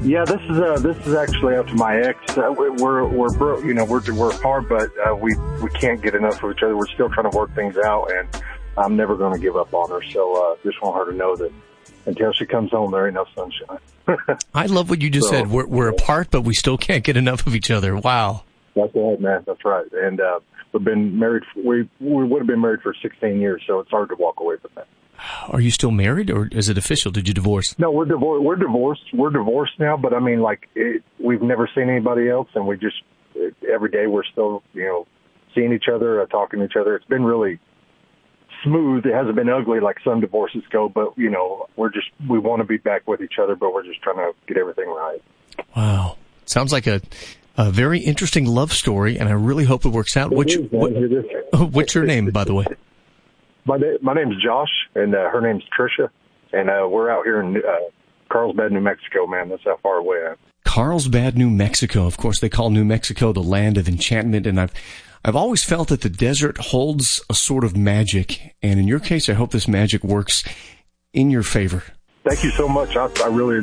Yeah, this is actually up to my ex. We're broke, we're apart, but we can't get enough of each other. We're still trying to work things out, and I'm never going to give up on her. So just want her to know that until she comes home, there ain't no sunshine. I love what you just said. We're apart, but we still can't get enough of each other. Wow. That's right, man. That's right. And we've been married. We would have been married for 16 years, so it's hard to walk away from that. Are you still married, or is it official? Did you divorce? No, we're divorced. We're divorced now, but I mean, we've never seen anybody else, and we just every day we're still, seeing each other, talking to each other. It's been really smooth. It hasn't been ugly like some divorces go, but we want to be back with each other, but we're just trying to get everything right. Wow, sounds like a very interesting love story, and I really hope it works out. What's your name, by the way? My name's Josh, and her name's Trisha, and we're out here in Carlsbad, New Mexico, man. That's how far away I am. Carlsbad, New Mexico. Of course, they call New Mexico the land of enchantment, and I've always felt that the desert holds a sort of magic, and in your case, I hope this magic works in your favor. Thank you so much. I really